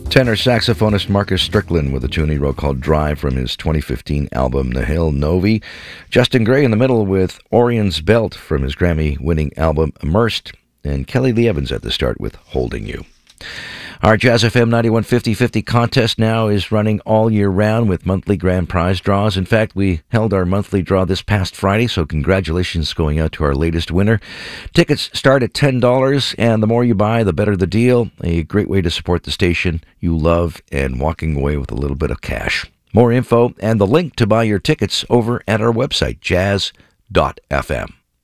Tenor saxophonist Marcus Strickland with a tune he wrote called Drive from his 2015 album Nihil Novi. Justin Gray in the middle with Orion's Belt from his Grammy-winning album Immersed. And Kelly Lee Evans at the start with Holding You. Our Jazz FM 91 50/50 contest now is running all year round with monthly grand prize draws. In fact, we held our monthly draw this past Friday, so congratulations going out to our latest winner. Tickets start at $10, and the more you buy, the better the deal. A great way to support the station you love and walking away with a little bit of cash. More info and the link to buy your tickets over at our website, jazz.fm.